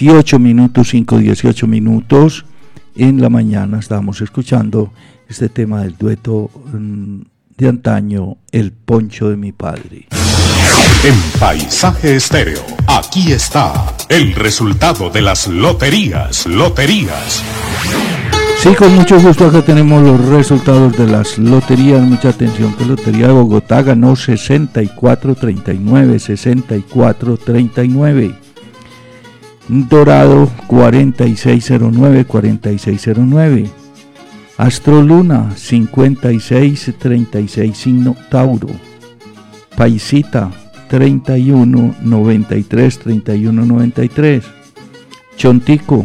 18 minutos, 5:18 minutos. En la mañana estábamos escuchando este tema del dueto de antaño, El Poncho de mi Padre. En Paisaje Estéreo, aquí está el resultado de las loterías. Sí, con mucho gusto acá tenemos los resultados de las loterías. Mucha atención, que Lotería de Bogotá ganó 6439. Dorado 4609. Astroluna 5636, signo Tauro. Paisita 3193. Chontico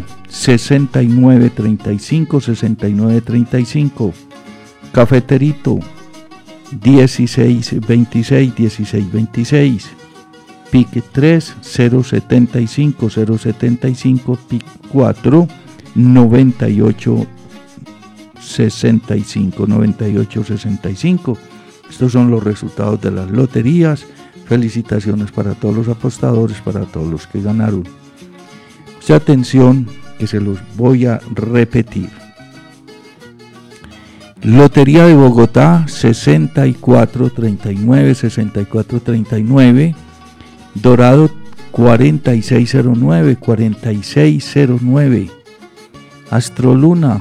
6935. Cafeterito 1626. PIC 3 075. PIC 4 9865. Estos son los resultados de las loterías. Felicitaciones para todos los apostadores, para todos los que ganaron. Mucha atención, que se los voy a repetir. Lotería de Bogotá 6439. Dorado 4609. Astroluna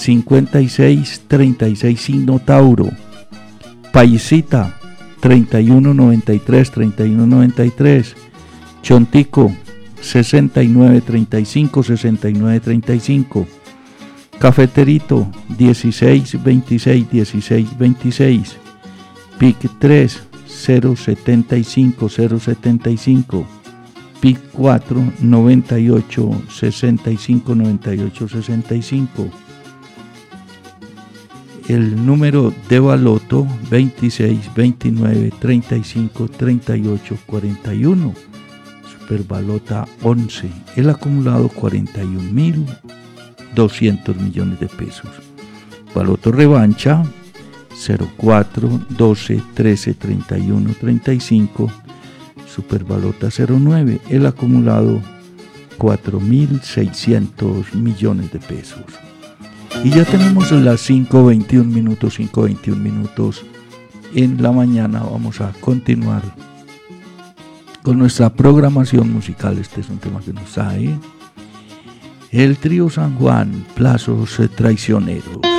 5636, signo Tauro. Paisita 3193. Chontico 6935. Cafeterito 1626. PIC 3 075. PIC 4 9865. El número de baloto 26, 29, 35, 38, 41. Superbalota 11. El acumulado 41.200 millones de pesos. Baloto revancha 04, 12, 13, 31, 35. Superbalota 09. El acumulado 4.600 millones de pesos. Y ya tenemos las 5:21 minutos en la mañana. Vamos a continuar con nuestra programación musical. Este es un tema que nos trae el trío San Juan, Plazos Traicioneros.